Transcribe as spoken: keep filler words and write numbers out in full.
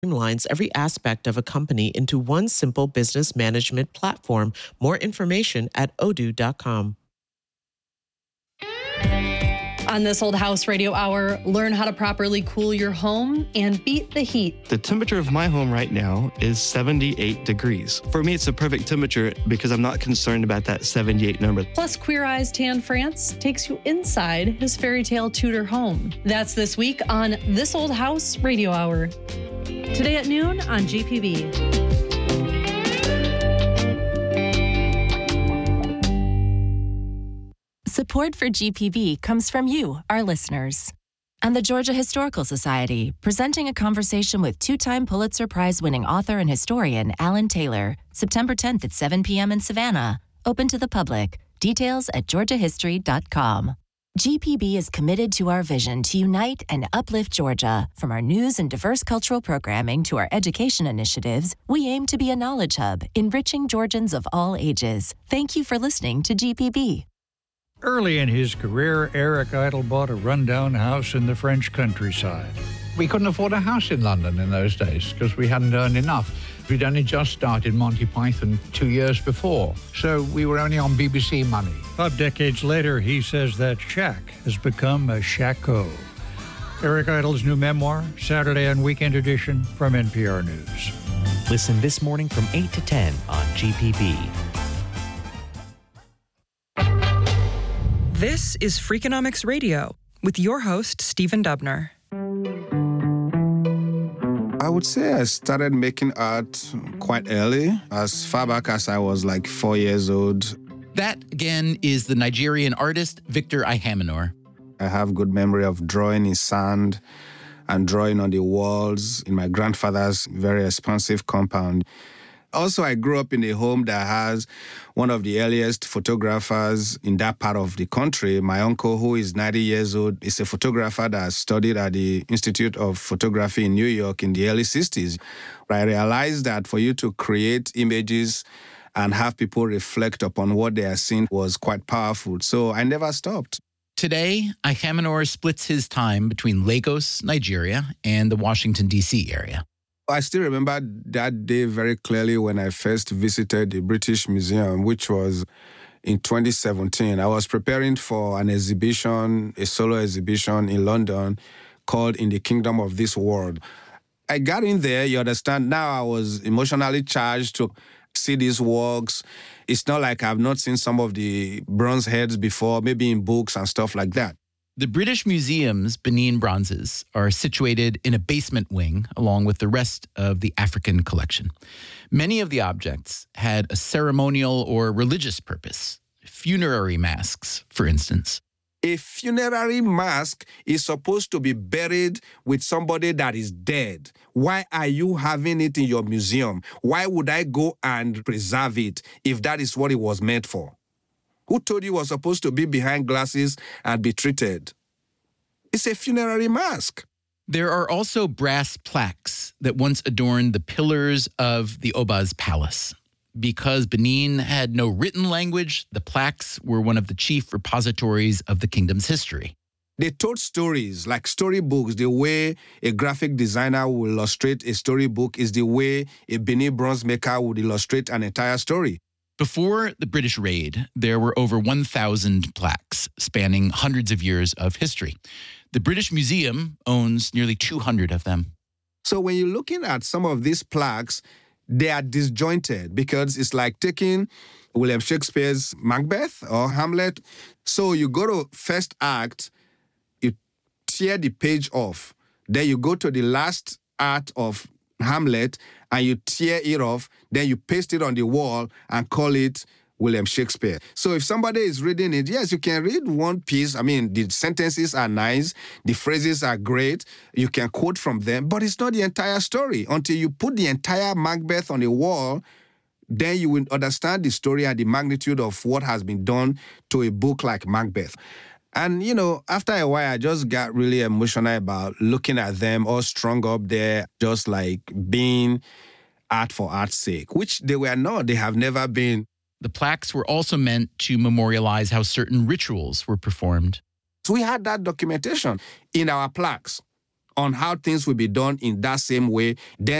streamlines every aspect of a company into one simple business management platform. More information at odoo dot com. On This Old House Radio Hour, learn how to properly cool your home and beat the heat. The temperature of my home right now is seventy-eight degrees. For me, it's a perfect temperature because I'm not concerned about that seventy-eight number. Plus, Queer Eyes Tan France takes you inside his fairy tale Tudor home. That's this week on This Old House Radio Hour. Today at noon on G P B. Support for G P B comes from you, our listeners. And the Georgia Historical Society, presenting a conversation with two-time Pulitzer Prize-winning author and historian Alan Taylor, September tenth at seven p.m. in Savannah. Open to the public. Details at georgia history dot com. G P B is committed to our vision to unite and uplift Georgia. From our news and diverse cultural programming to our education initiatives, we aim to be a knowledge hub, enriching Georgians of all ages. Thank you for listening to G P B. Early in his career, Eric Idle bought a rundown house in the French countryside. We couldn't afford a house in London in those days because we hadn't earned enough. We'd only just started Monty Python two years before, so we were only on B B C money. Five decades later, he says that shack has become a shacko. Eric Idle's new memoir, Saturday and Weekend Edition from N P R News. Listen this morning from eight to ten on G P B. This is Freakonomics Radio with your host, Stephen Dubner. I would say I started making art quite early, as far back as I was like four years old. That, again, is the Nigerian artist Victor Ihamanor. I have good memory of drawing in sand and drawing on the walls in my grandfather's very expensive compound. Also, I grew up in a home that has one of the earliest photographers in that part of the country. My uncle, who is ninety years old, is a photographer that studied at the Institute of Photography in New York in the early sixties. I realized that for you to create images and have people reflect upon what they are seeing was quite powerful. So I never stopped. Today, Ihamanor splits his time between Lagos, Nigeria, and the Washington, D C area. I still remember that day very clearly when I first visited the British Museum, which was in twenty seventeen. I was preparing for an exhibition, a solo exhibition in London called In the Kingdom of This World. I got in there, you understand, now I was emotionally charged to see these works. It's not like I've not seen some of the bronze heads before, maybe in books and stuff like that. The British Museum's Benin bronzes are situated in a basement wing along with the rest of the African collection. Many of the objects had a ceremonial or religious purpose. Funerary masks, for instance. A funerary mask is supposed to be buried with somebody that is dead. Why are you having it in your museum? Why would I go and preserve it if that is what it was meant for? Who told you it was supposed to be behind glasses and be treated? It's a funerary mask. There are also brass plaques that once adorned the pillars of the Oba's palace. Because Benin had no written language, the plaques were one of the chief repositories of the kingdom's history. They told stories, like storybooks. The way a graphic designer will illustrate a storybook is the way a Benin bronze maker would illustrate an entire story. Before the British raid, there were over one thousand plaques spanning hundreds of years of history. The British Museum owns nearly two hundred of them. So when you're looking at some of these plaques, they are disjointed because it's like taking William Shakespeare's Macbeth or Hamlet. So you go to first act, you tear the page off. Then you go to the last act of Hamlet and you tear it off, then you paste it on the wall and call it William Shakespeare. So if somebody is reading it, yes, you can read one piece. I mean, the sentences are nice, the phrases are great, you can quote from them, but it's not the entire story. Until you put the entire Macbeth on a wall, then you will understand the story and the magnitude of what has been done to a book like Macbeth. And, you know, after a while, I just got really emotional about looking at them all strung up there, just like being art for art's sake, which they were not. They have never been. The plaques were also meant to memorialize how certain rituals were performed. So we had that documentation in our plaques. on how things will be done in that same way, then